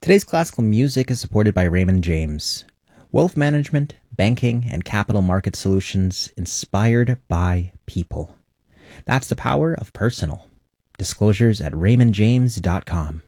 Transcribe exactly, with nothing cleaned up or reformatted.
Today's classical music is supported by Raymond James. Wealth management, banking, and capital market solutions inspired by people. That's the power of personal. Disclosures at raymond james dot com.